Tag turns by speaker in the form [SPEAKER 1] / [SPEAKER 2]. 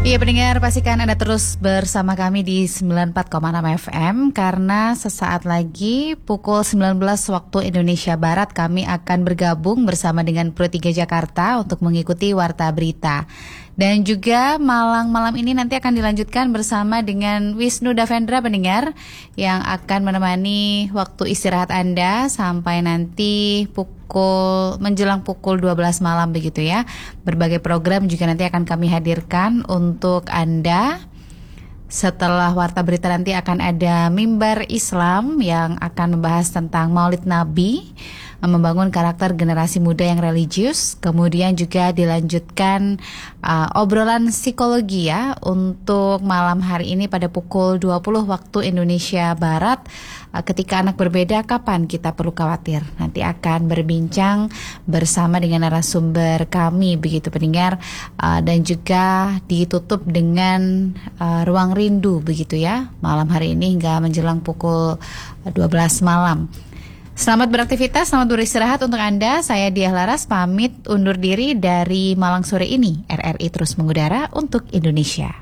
[SPEAKER 1] Iya pendengar, pastikan Anda terus bersama kami di 94,6 FM karena sesaat lagi pukul 19 waktu Indonesia Barat kami akan bergabung bersama dengan Pro 3 Jakarta untuk mengikuti Warta Berita. Dan juga malam ini nanti akan dilanjutkan bersama dengan Wisnu Davendra pendengar yang akan menemani waktu istirahat Anda sampai nanti menjelang pukul 12 malam begitu ya. Berbagai program juga nanti akan kami hadirkan untuk Anda. Setelah Warta Berita nanti akan ada Mimbar Islam yang akan membahas tentang Maulid Nabi, membangun karakter generasi muda yang religius. Kemudian juga dilanjutkan obrolan psikologi ya untuk malam hari ini pada pukul 20 waktu Indonesia Barat. Ketika anak berbeda, kapan kita perlu khawatir? Nanti akan berbincang bersama dengan narasumber kami begitu pendengar, dan juga ditutup dengan ruang rindu begitu ya malam hari ini hingga menjelang pukul 12 malam. Selamat beraktivitas, selamat beristirahat untuk Anda. Saya Diah Laras pamit undur diri dari Malang sore ini. RRI terus mengudara untuk Indonesia.